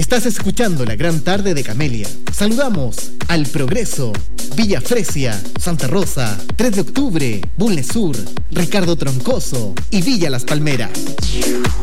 Estás escuchando La Gran Tarde de Camelia. Saludamos al Progreso, Villa Fresia, Santa Rosa, 3 de Octubre, Bulnes Sur, Ricardo Troncoso y Villa Las Palmeras.